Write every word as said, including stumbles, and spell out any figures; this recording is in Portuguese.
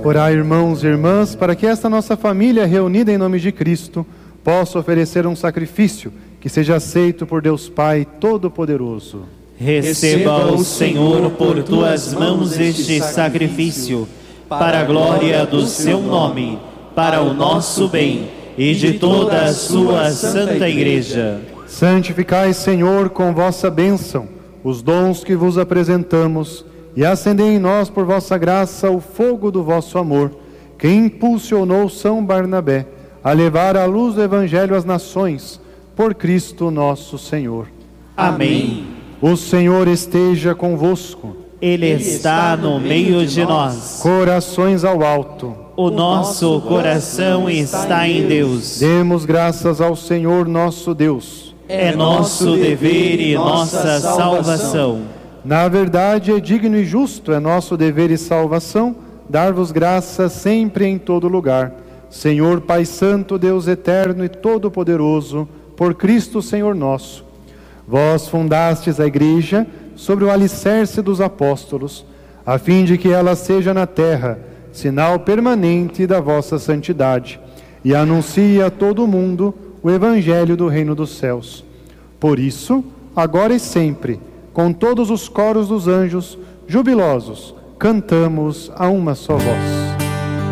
Orai, irmãos e irmãs, para que esta nossa família reunida em nome de Cristo possa oferecer um sacrifício que seja aceito por Deus Pai Todo-Poderoso. Receba o Senhor por tuas mãos este sacrifício, para a glória do seu nome, para o nosso bem e de toda a sua santa Igreja. Santificai, Senhor, com vossa bênção, os dons que vos apresentamos, e acendei em nós, por vossa graça, o fogo do vosso amor, que impulsionou São Barnabé a levar a luz do Evangelho às nações, por Cristo nosso Senhor. Amém. O Senhor esteja convosco. Ele está no meio de nós. Corações ao alto. O nosso coração está em Deus. Demos graças ao Senhor nosso Deus. É nosso dever e nossa salvação. Na verdade, é digno e justo, é nosso dever e salvação, dar-vos graças sempre e em todo lugar. Senhor Pai Santo, Deus eterno e todo-poderoso, por Cristo Senhor nosso. Vós fundastes a Igreja sobre o alicerce dos apóstolos, a fim de que ela seja na terra sinal permanente da vossa santidade, e anuncie a todo o mundo o Evangelho do Reino dos Céus. Por isso, agora e sempre, com todos os coros dos anjos, jubilosos, cantamos a uma só voz.